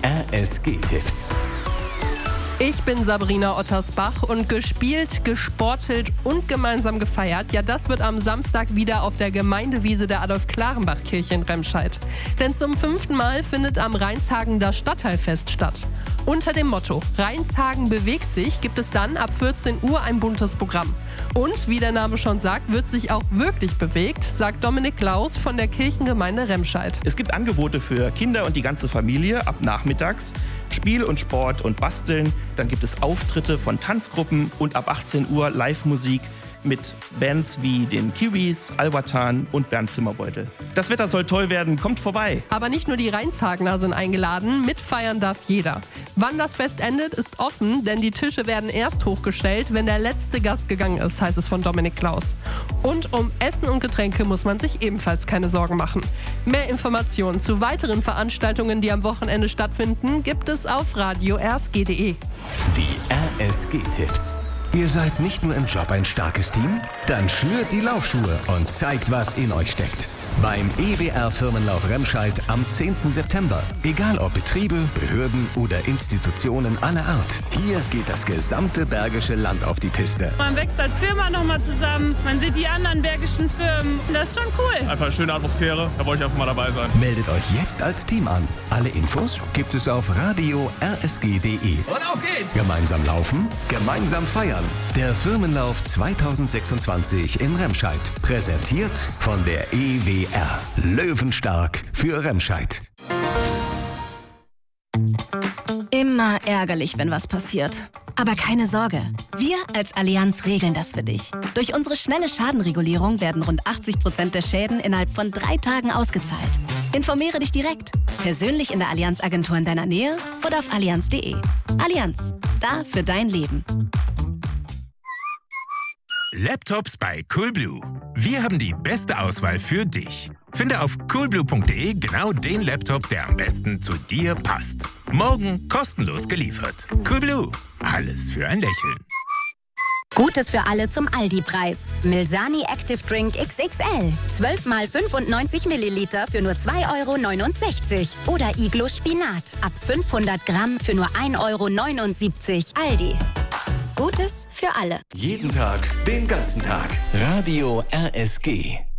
RSG-Tipps. Ich bin Sabrina Ottersbach und gespielt, gesportelt und gemeinsam gefeiert, ja, das wird am Samstag wieder auf der Gemeindewiese der Adolf-Klarenbach-Kirche in Remscheid. Denn zum 5. Mal findet am Rheinshagen das Stadtteilfest statt. Unter dem Motto Rheinshagen bewegt sich gibt es dann ab 14 Uhr ein buntes Programm. Und wie der Name schon sagt, wird sich auch wirklich bewegt, sagt Dominik Klaus von der Kirchengemeinde Remscheid. Es gibt Angebote für Kinder und die ganze Familie ab nachmittags, Spiel und Sport und Basteln. Dann gibt es Auftritte von Tanzgruppen und ab 18 Uhr Live-Musik mit Bands wie den Kiwis, Albertan und Bernd Zimmerbeutel. Das Wetter soll toll werden, kommt vorbei. Aber nicht nur die Rheinshagener sind eingeladen, mitfeiern darf jeder. Wann das Fest endet, ist offen, denn die Tische werden erst hochgestellt, wenn der letzte Gast gegangen ist, heißt es von Dominik Klaus. Und um Essen und Getränke muss man sich ebenfalls keine Sorgen machen. Mehr Informationen zu weiteren Veranstaltungen, die am Wochenende stattfinden, gibt es auf radio-rsg.de. Die RSG-Tipps. Ihr seid nicht nur im Job ein starkes Team? Dann schnürt die Laufschuhe und zeigt, was in euch steckt. Beim EWR-Firmenlauf Remscheid am 10. September. Egal ob Betriebe, Behörden oder Institutionen aller Art. Hier geht das gesamte Bergische Land auf die Piste. Man wächst als Firma nochmal zusammen, man sieht die anderen bergischen Firmen. Das ist schon cool. Einfach eine schöne Atmosphäre, da wollte ich einfach mal dabei sein. Meldet euch jetzt als Team an. Alle Infos gibt es auf radio-rsg.de. Und auf geht's! Gemeinsam laufen, gemeinsam feiern. Der Firmenlauf 2026 in Remscheid. Präsentiert von der EWR. Löwenstark für Remscheid. Immer ärgerlich, wenn was passiert. Aber keine Sorge, wir als Allianz regeln das für dich. Durch unsere schnelle Schadenregulierung werden rund 80% der Schäden innerhalb von 3 Tagen ausgezahlt. Informiere dich direkt, persönlich in der Allianz-Agentur in deiner Nähe oder auf allianz.de. Allianz, da für dein Leben. Laptops bei Coolblue. Wir haben die beste Auswahl für dich. Finde auf coolblue.de genau den Laptop, der am besten zu dir passt. Morgen kostenlos geliefert. Coolblue. Alles für ein Lächeln. Gutes für alle zum Aldi-Preis. Milsani Active Drink XXL. 12 mal 95 Milliliter für nur 2,69 €. Oder Iglo Spinat. Ab 500 Gramm für nur 1,79 €. Aldi. Gutes für alle. Jeden Tag, den ganzen Tag. Radio RSG.